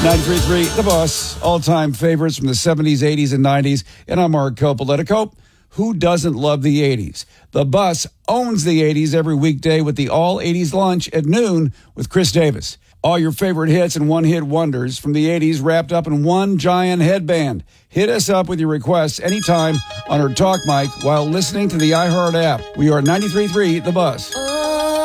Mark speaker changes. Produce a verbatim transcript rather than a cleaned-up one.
Speaker 1: ninety-three point three The Bus, all-time favorites from the seventies, eighties, and nineties. And I'm Mark Coppola. Cope, who doesn't love the eighties? The Bus owns the eighties every weekday with the All eighties Lunch at noon with Chris Davis. All your favorite hits and one-hit wonders from the eighties wrapped up in one giant headband. Hit us up with your requests anytime on our talk mic while listening to the iHeart app. We are ninety-three point three The Bus.